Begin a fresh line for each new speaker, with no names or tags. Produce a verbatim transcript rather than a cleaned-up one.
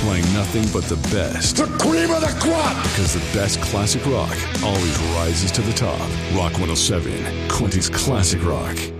playing nothing but the best.
The cream of the crop!
Because the best classic rock always rises to the top. Rock one oh seven, Quincy's Classic Rock.